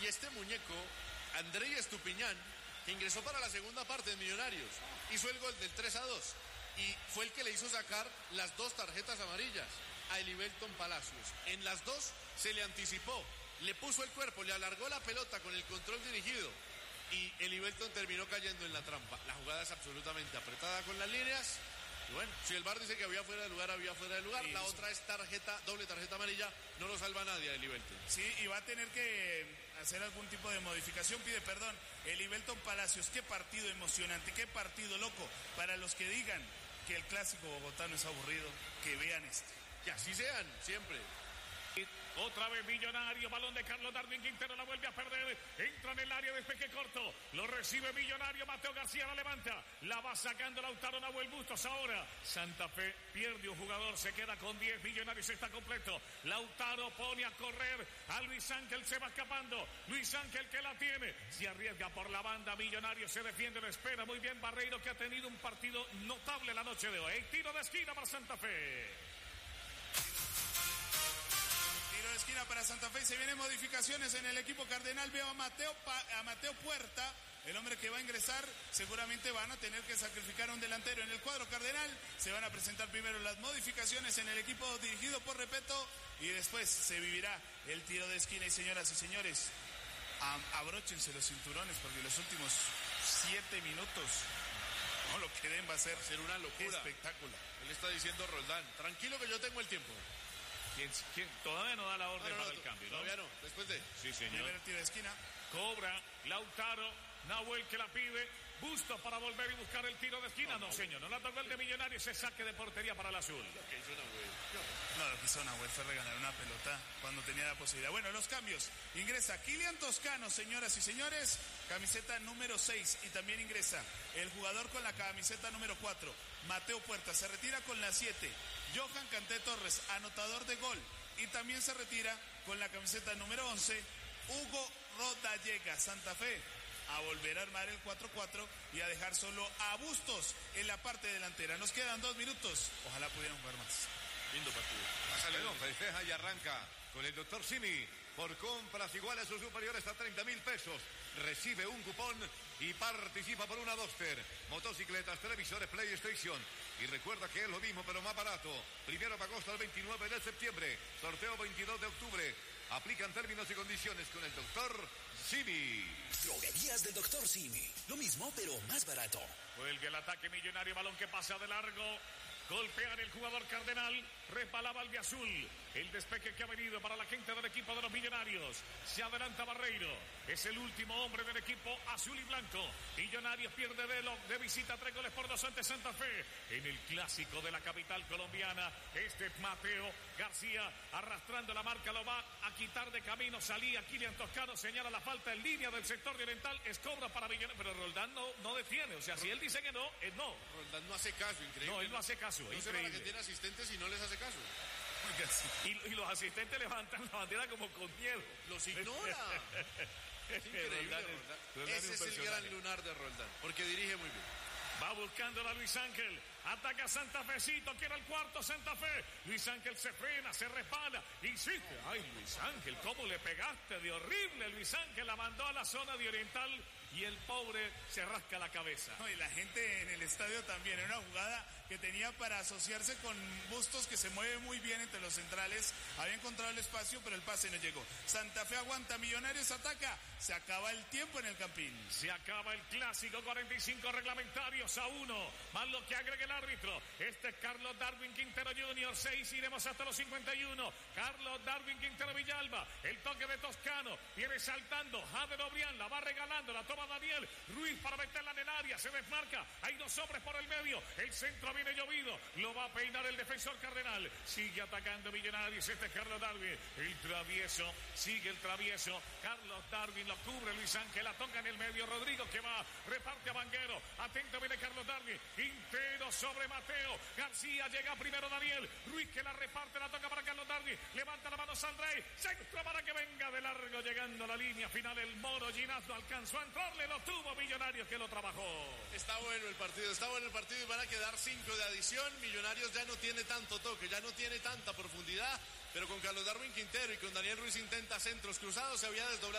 este muñeco, Andrei Estupiñán, que ingresó para la segunda parte de Millonarios, hizo el gol del 3-2 y fue el que le hizo sacar las 2 tarjetas amarillas a Elivelton Palacios. En las 2 se le anticipó, le puso el cuerpo, le alargó la pelota con el control dirigido y Elivelton terminó cayendo en la trampa. La jugada es absolutamente apretada con las líneas. Y bueno, si el VAR dice que había fuera de lugar, había fuera de lugar. La otra es doble tarjeta amarilla, no lo salva nadie a Elivelton. Sí, y va a tener que hacer algún tipo de modificación, pide perdón. Elivelton Palacios, qué partido emocionante, qué partido loco. Para los que digan que el clásico bogotano es aburrido, que vean este. Que así sean, siempre. Otra vez Millonario, balón de Carlos Darwin Quintero, la vuelve a perder, entra en el área, despeje corto, lo recibe Millonario, Mateo García la levanta, la va sacando Lautaro Nahuel Bustos. Ahora Santa Fe pierde un jugador, se queda con 10, Millonarios está completo, Lautaro pone a correr a Luis Ángel, se va escapando, Luis Ángel que la tiene, se arriesga por la banda, Millonario se defiende, lo espera muy bien Barreiro, que ha tenido un partido notable la noche de hoy. Tiro de esquina para Santa Fe. Tiro de esquina para Santa Fe y se vienen modificaciones en el equipo cardenal. Veo a Mateo Puerta, el hombre que va a ingresar. Seguramente van a tener que sacrificar a un delantero en el cuadro cardenal. Se van a presentar primero las modificaciones en el equipo dirigido por Repeto y después se vivirá el tiro de esquina. Y señoras y señores, abróchense los cinturones porque los últimos 7 minutos, no, lo que den va a ser una locura. Espectáculo. Él está diciendo Roldán, tranquilo que yo tengo el tiempo. ¿Quién todavía no da la orden para el cambio, ¿no? Todavía no, después de. Sí, señor. Primer tiro de esquina. Cobra Lautaro, Nahuel que la pide, Bustos para volver y buscar el tiro de esquina. No, señor, no la tocó el de Millonarios, se saque de portería para el azul. No, lo que hizo Nahuel fue regalar una pelota cuando tenía la posibilidad. Bueno, los cambios. Ingresa Kilian Toscano, señoras y señores, camiseta número 6. Y también ingresa el jugador con la camiseta número 4, Mateo Puerta. Se retira con la 7, Johan Canté Torres, anotador de gol. Y también se retira con la camiseta número 11, Hugo Rodallega. Santa Fe a volver a armar el 4-4 y a dejar solo a Bustos en la parte delantera. Nos quedan 2 minutos. Ojalá pudieran jugar más. Lindo partido. Bueno, festeja y arranca con el doctor Simi. Por compras iguales o superiores a 30.000 pesos. Recibe un cupón y participa por una Duster, motocicletas, televisores, PlayStation. Y recuerda que es lo mismo pero más barato. 1 de agosto al 29 de septiembre. Sorteo 22 de octubre. Aplican términos y condiciones con el doctor Simi. Droguerías del doctor Simi. Lo mismo pero más barato. Cuelga el ataque Millonario, balón que pasa de largo. Golpean el jugador cardenal, resbalaba el de azul. El despeje que ha venido para la gente del equipo de los Millonarios. Se adelanta Barreiro, es el último hombre del equipo azul y blanco. Millonarios pierde de visita 3 goles por 2 ante Santa Fe. En el clásico de la capital colombiana, Mateo García arrastrando la marca, lo va a quitar de camino. Salía Kilian Toscano, señala la falta en línea del sector de oriental, es cobra para Millonarios, pero Roldán no detiene, o sea, si él dice que no, es no. Roldán no hace caso, increíble. No, él no hace caso. No sé para qué tiene asistentes y no les hace caso. Y los asistentes levantan la bandera como con miedo. Los ignora. Es increíble, Roldán. Ese es el gran lunar de Roldán, porque dirige muy bien. Va buscando a Luis Ángel. Ataca Santa Fecito, que era el cuarto Santa Fe. Luis Ángel se frena, se resbala. Insiste. Ay, Luis Ángel, ¿cómo le pegaste de horrible? Luis Ángel la mandó a la zona de oriental y el pobre se rasca la cabeza. No, y la gente en el estadio también. Era una jugada que tenía para asociarse con Bustos, que se mueve muy bien entre los centrales. Había encontrado el espacio, pero el pase no llegó. Santa Fe aguanta, Millonarios ataca. Se acaba el tiempo en el Campín. Se acaba el clásico, 45 reglamentarios a 1, más lo que agregue el árbitro. Este es Carlos Darwin Quintero Jr., 6, iremos hasta los 51. Carlos Darwin Quintero Villalba, el toque de Toscano, viene saltando, Jader Obrián, la va regalando, la toma Daniel Ruiz para meterla en el área, se desmarca, hay 2 hombres por el medio, el centro viene llovido, lo va a peinar el defensor cardenal, sigue atacando Millonarios, este es Carlos Darwin, el travieso, sigue el travieso, Carlos Darwin lo cubre, Luis Ángel la toca en el medio, Rodrigo que va, reparte a Vanguero, atento viene Carlos Darwin, Quintero sobre Mateo García, llega primero Daniel Ruiz que la reparte, la toca para Carlos Darwin, levanta la mano Sandrey, centro para que venga de largo, llegando a la línea final el Moro Ginás, no alcanzó a entrarle, lo tuvo Millonarios que lo trabajó. Está bueno el partido y van a quedar 5 de adición. Millonarios ya no tiene tanto toque, ya no tiene tanta profundidad, pero con Carlos Darwin Quintero y con Daniel Ruiz intenta centros cruzados, se había desdoblado